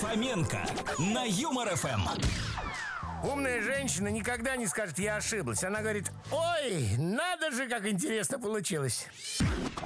Фоменко на Юмор ФМ. Умная женщина никогда не скажет: я ошиблась. Она говорит: ой, надо же, как интересно получилось.